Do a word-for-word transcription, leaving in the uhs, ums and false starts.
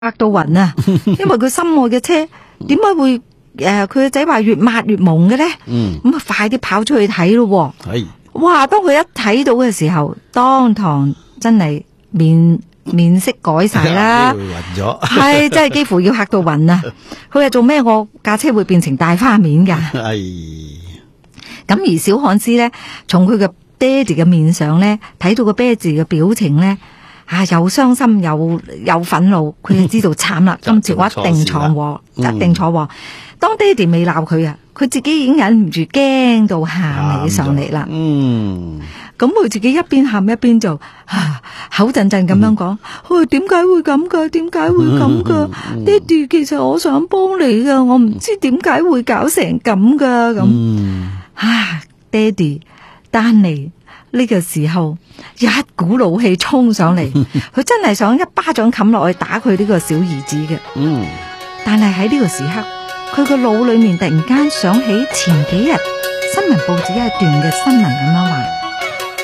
嚇到暈啊！因為佢心愛嘅車點解會誒佢個仔話越抹越蒙嘅咧？ 嗯， 咁啊快啲跑出去睇咯！ 係哇！當佢一睇到嘅時候，當堂真係面面色改晒啦， 暈咗， 係真係幾乎要嚇到暈啊！佢係做咩？我架車會變成大花面噶？ 係咁而小漢斯咧，從佢嘅爹哋嘅面上咧，睇到個爹哋嘅表情咧，啊又傷心又又憤怒，佢就知道慘啦！今次我一定闖禍，一定闖禍。當爹哋未鬧佢啊，佢自己已經忍唔住驚到喊起上嚟啦。 嗯， 咁佢自己一邊喊一邊就啊口震震咁樣講：，佢點解會咁噶？點解會咁噶？爹哋，其實我想幫你噶，我唔知點解會搞成咁噶咁。啊，爹哋，丹尼呢個時候一股怒氣衝上嚟，佢真係想一巴掌冚落去打佢呢個小兒子嘅。 嗯， 但係喺呢個時刻，佢個腦裏面突然間想起前幾日新聞報紙一段嘅新聞咁樣話。